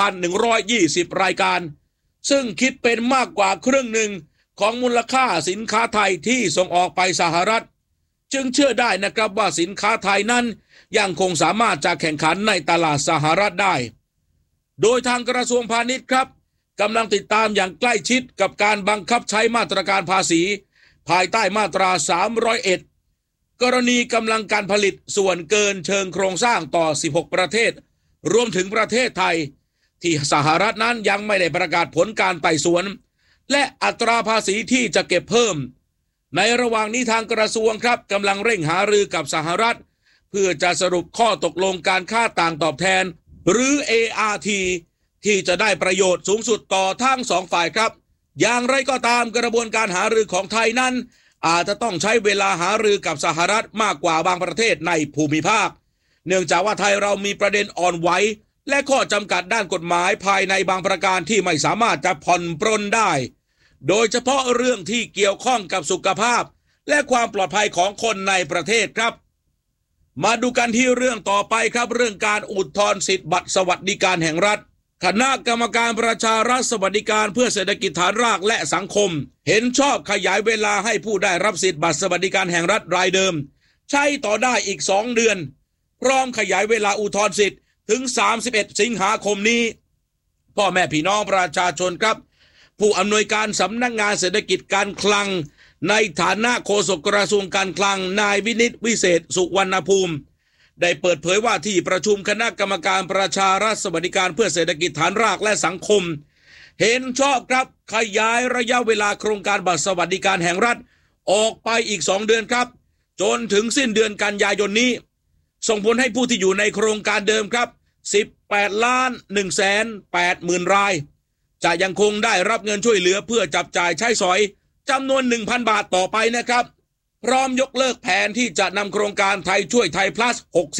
2,120 รายการซึ่งคิดเป็นมากกว่าครึ่งหนึ่งของมูลค่าสินค้าไทยที่ส่งออกไปสหรัฐจึงเชื่อได้นะครับว่าสินค้าไทยนั้นยังคงสามารถจะแข่งขันในตลาดสหรัฐได้โดยทางกระทรวงพาณิชย์ครับกำลังติดตามอย่างใกล้ชิดกับการบังคับใช้มาตรการภาษีภายใต้มาตรา301กรณีกำลังการผลิตส่วนเกินเชิงโครงสร้างต่อ16ประเทศรวมถึงประเทศไทยที่สหรัฐนั้นยังไม่ได้ประกาศผลการไต่สวนและอัตราภาษีที่จะเก็บเพิ่มในระหว่างนี้ทางกระทรวงครับกำลังเร่งหารือกับสหรัฐเพื่อจะสรุปข้อตกลงการค่าต่างตอบแทนหรือ ART ที่จะได้ประโยชน์สูงสุดต่อทั้งสองฝ่ายครับอย่างไรก็ตามกระบวนการหารือของไทยนั้นอาจจะต้องใช้เวลาหารือกับสหรัฐมากกว่าบางประเทศในภูมิภาคเนื่องจากว่าไทยเรามีประเด็นอ่อนไหวและข้อจำกัดด้านกฎหมายภายในบางประการที่ไม่สามารถจะผ่อนปรนได้โดยเฉพาะเรื่องที่เกี่ยวข้องกับสุขภาพและความปลอดภัยของคนในประเทศครับมาดูกันที่เรื่องต่อไปครับเรื่องการอุทธรณ์สิทธิบัตรสวัสดิการแห่งรัฐคณะกรรมการประชารัฐสวัสดิการเพื่อเศรษฐกิจฐานรากและสังคมเห็นชอบขยายเวลาให้ผู้ได้รับสิทธิบัตรสวัสดิการแห่งรัฐรายเดิมใช้ต่อได้อีก2 เดือนพร้อมขยายเวลาอุทธรณ์สิทธิ์ถึง31 สิงหาคมนี้พ่อแม่พี่น้องประชาชนครับผู้อำนวยการสำนักงานเศรษฐกิจการคลังในฐานะโฆษกกระทรวงการคลังนายวินิตวิเศษสุวรรณภูมิได้เปิดเผยว่าที่ประชุมคณะกรรมการประชารัฐสวัสดิการเพื่อเศรษฐกิจฐานรากและสังคมเห็นชอบครับขยายระยะเวลาโครงการบัตรสวัสดิการแห่งรัฐออกไปอีก2 เดือนครับจนถึงสิ้นเดือนกันยายนนี้ส่งผลให้ผู้ที่อยู่ในโครงการเดิมครับ 18,180,000 รายจะยังคงได้รับเงินช่วยเหลือเพื่อจับจ่ายใช้สอยจำนวน 1,000 บาทต่อไปนะครับพร้อมยกเลิกแผนที่จะนำโครงการไทยช่วยไทย plus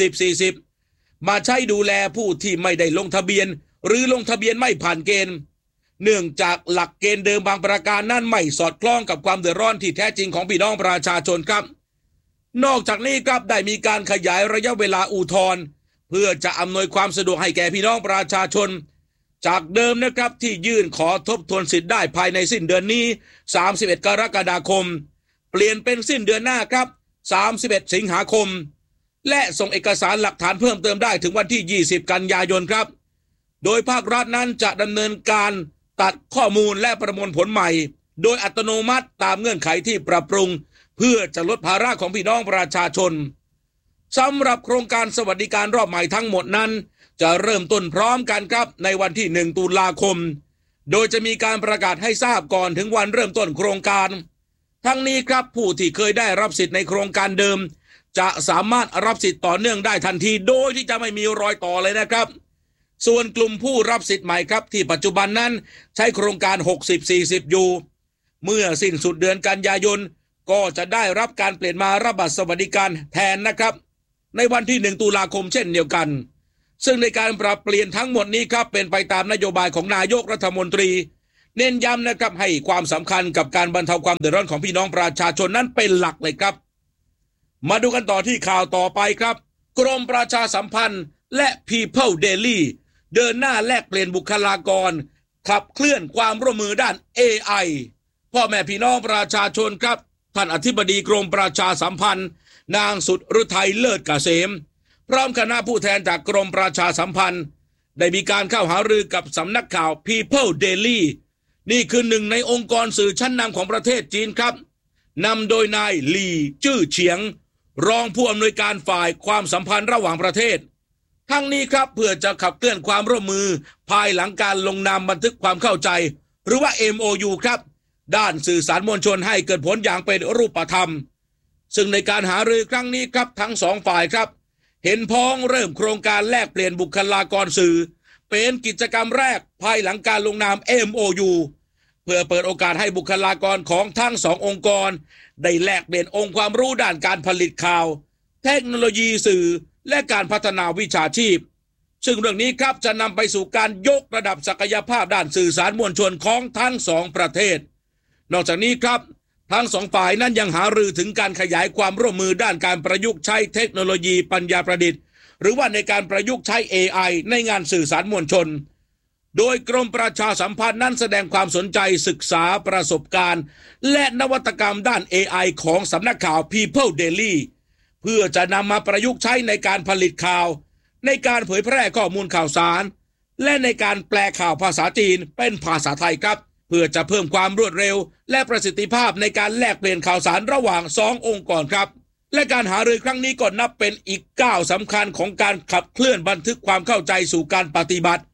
60-40 มาใช้ดูแลผู้ที่ไม่ได้ลงทะเบียนหรือลงทะเบียนไม่ผ่านเกณฑ์เนื่องจากหลักเกณฑ์เดิมบางประการนั้นไม่สอดคล้องกับความเดือดร้อนที่แท้จริงของพี่น้องประชาชนครับนอกจากนี้ครับได้มีการขยายระยะเวลาอุทธรณ์เพื่อจะอำนวยความสะดวกให้แก่พี่น้องประชาชนจากเดิมนะครับที่ยื่นขอทบทวนสิทธิ์ได้ภายในสิ้นเดือนนี้31 กรกฎาคมเปลี่ยนเป็นสิ้นเดือนหน้าครับ31 สิงหาคมและส่งเอกสารหลักฐานเพิ่มเติมได้ถึงวันที่20 กันยายนครับโดยภาครัฐนั้นจะดำเนินการตัดข้อมูลและประมวลผลใหม่โดยอัตโนมัติตามเงื่อนไขที่ปรับปรุงเพื่อจะลดภาระของพี่น้องประชาชนสำหรับโครงการสวัสดิการรอบใหม่ทั้งหมดนั้นจะเริ่มต้นพร้อมกันครับในวันที่1 ตุลาคมโดยจะมีการประกาศให้ทราบก่อนถึงวันเริ่มต้นโครงการทั้งนี้ครับผู้ที่เคยได้รับสิทธิ์ในโครงการเดิมจะสามารถรับสิทธิ์ต่อเนื่องได้ทันทีโดยที่จะไม่มีรอยต่อเลยนะครับส่วนกลุ่มผู้รับสิทธิ์ใหม่ครับที่ปัจจุบันนั้นใช้โครงการ 60-40 อยู่เมื่อสิ้นสุดเดือนกันยายนก็จะได้รับการเปลี่ยนมารับบัตรสวัสดิการแทนนะครับในวันที่1 ตุลาคมเช่นเดียวกันซึ่งในการปรับเปลี่ยนทั้งหมดนี้ครับเป็นไปตามนโยบายของนายกรัฐมนตรีเน้นย้ำนะครับให้ความสำคัญกับการบรรเทาความเดือดร้อนของพี่น้องประชาชนนั้นเป็นหลักเลยครับมาดูกันต่อที่ข่าวต่อไปครับกรมประชาสัมพันธ์และ People Daily เดินหน้าแลกเปลี่ยนบุคลากรขับเคลื่อนความร่วมมือด้าน AI พ่อแม่พี่น้องประชาชนครับท่านอธิบดีกรมประชาสัมพันธ์นางสุดฤทัยเลิศเกษมพร้อมคณะผู้แทนจากกรมประชาสัมพันธ์ได้มีการเข้าหารือกับสำนักข่าว People Daily นี่คือหนึ่งในองค์กรสื่อชั้นนำของประเทศจีนครับนำโดยนายหลี่จื้อเฉียงรองผู้อำนวยการฝ่ายความสัมพันธ์ระหว่างประเทศทั้งนี้ครับเพื่อจะขับเคลื่อนความร่วมมือภายหลังการลงนามบันทึกความเข้าใจหรือว่า MOU ครับด้านสื่อสารมวลชนให้เกิดผลอย่างเป็นรูปธรรมซึ่งในการหารือครั้งนี้ครับทั้งสองฝ่ายครับเห็นพ้องเริ่มโครงการแลกเปลี่ยนบุคลากรสื่อเป็นกิจกรรมแรกภายหลังการลงนาม MOU เพื่อเปิดโอกาสให้บุคลากรของทั้ง2 องค์กรได้แลกเปลี่ยนองค์ความรู้ด้านการผลิตข่าวเทคโนโลยีสื่อและการพัฒนาวิชาชีพซึ่งเรื่องนี้ครับจะนำไปสู่การยกระดับศักยภาพด้านสื่อสารมวลชนของทั้ง2 ประเทศนอกจากนี้ครับทั้ง2 ฝ่ายนั้นยังหารือถึงการขยายความร่วมมือด้านการประยุกต์ใช้เทคโนโลยีปัญญาประดิษฐ์หรือว่าในการประยุกต์ใช้ AI ในงานสื่อสารมวลชนโดยกรมประชาสัมพันธ์นั้นแสดงความสนใจศึกษาประสบการณ์และนวัตกรรมด้าน AI ของสำนักข่าว People Daily เพื่อจะนำมาประยุกต์ใช้ในการผลิตข่าวในการเผยแพร่ข้อมูลข่าวสารและในการแปลข่าวภาษาจีนเป็นภาษาไทยครับเพื่อจะเพิ่มความรวดเร็วและประสิทธิภาพในการแลกเปลี่ยนข่าวสารระหว่าง2 องค์กรครับและการหารือครั้งนี้ก็นับเป็นอีกก้าวสำคัญของการขับเคลื่อนบันทึกความเข้าใจสู่การปฏิบัติ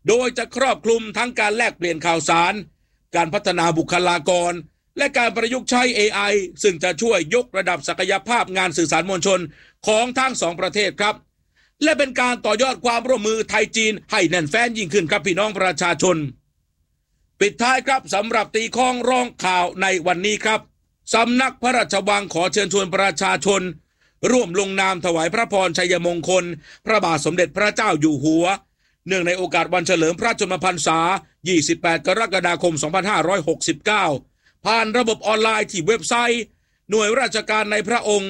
โดยจะครอบคลุมทั้งการแลกเปลี่ยนข่าวสารการพัฒนาบุคลากรและการประยุกต์ใช้ AI ซึ่งจะช่วยยกระดับศักยภาพงานสื่อสารมวลชนของทั้งสองประเทศครับและเป็นการต่อยอดความร่วมมือไทยจีนให้แน่นแฟ้นยิ่งขึ้นครับพี่น้องประชาชนปิดท้ายครับสำหรับตีข้องร้องข่าวในวันนี้ครับสำนักพระราชวังขอเชิญชวนประชาชนร่วมลงนามถวายพระพรชัยมงคลพระบาทสมเด็จพระเจ้าอยู่หัวเนื่องในโอกาสวันเฉลิมพระชนมพรรษา 28 กรกฎาคม 2569 ผ่านระบบออนไลน์ที่เว็บไซต์หน่วยราชการในพระองค์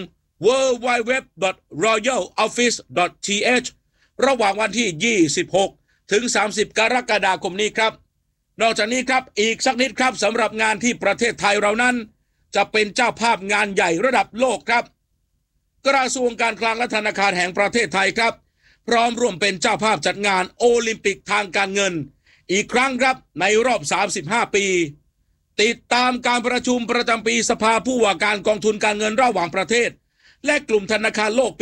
www.royaloffice.th ระหว่างวันที่ 26 ถึง 30 กรกฎาคมนี้ครับนอกจากนี้ครับอีกสักนิดครับสำหรับงานที่ประเทศไทยเรานั้นจะเป็นเจ้าภาพงานใหญ่ระดับโลกครับกระทรวงการคลังและธนาคารแห่งประเทศไทยครับพร้อมร่วมเป็นเจ้าภาพจัดงานโอลิมปิกทางการเงินอีกครั้งครับในรอบ35 ปีติดตามการประชุมประจำปีสภาผู้ว่าการกองทุนการเงินระหว่างประเทศและกลุ่มธนาคารโลกปี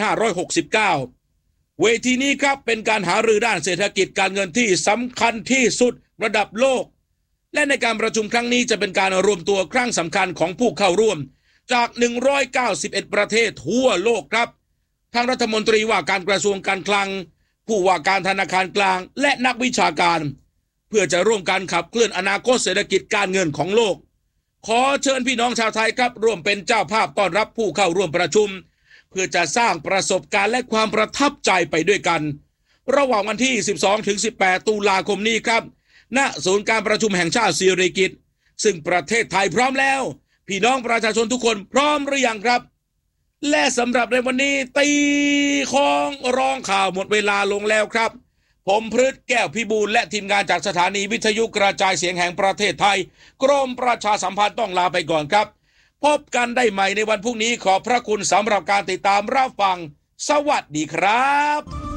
2569 เวทีนี้ครับเป็นการหารือด้านเศรษฐกิจการเงินที่สำคัญที่สุดระดับโลกและในการประชุมครั้งนี้จะเป็นการรวมตัวครั้งสำคัญของผู้เข้าร่วมจาก191ประเทศทั่วโลกครับทั้งรัฐมนตรีว่าการกระทรวงการคลังผู้ว่าการธนาคารกลางและนักวิชาการเพื่อจะร่วมกันขับเคลื่อนอนาคตเศรษฐกิจการเงินของโลกขอเชิญพี่น้องชาวไทยครับร่วมเป็นเจ้าภาพต้อนรับผู้เข้าร่วมประชุมเพื่อจะสร้างประสบการณ์และความประทับใจไปด้วยกันระหว่างวันที่ 12-18 ตุลาคมนี้ครับณศูนย์การประชุมแห่งชาติสิริกิติ์ซึ่งประเทศไทยพร้อมแล้วพี่น้องประชาชนทุกคนพร้อมหรือยังครับและสำหรับในวันนี้ตีของร้องข่าวหมดเวลาลงแล้วครับผมพฤทธิ์แก้วพิบูลและทีมงานจากสถานีวิทยุกระจายเสียงแห่งประเทศไทยกรมประชาสัมพันธ์ต้องลาไปก่อนครับพบกันได้ใหม่ในวันพรุ่งนี้ขอบพระคุณสำหรับการติดตามรับฟังสวัสดีครับ